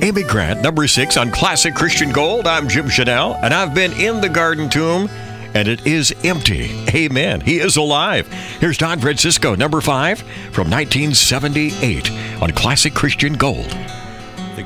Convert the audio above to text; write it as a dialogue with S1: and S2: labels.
S1: Amy Grant, number 6 on Classic Christian Gold. I'm Jim Chanel, and I've been in the garden tomb, and it is empty. Amen. He is alive. Here's Don Francisco, number 5 from 1978 on Classic Christian Gold.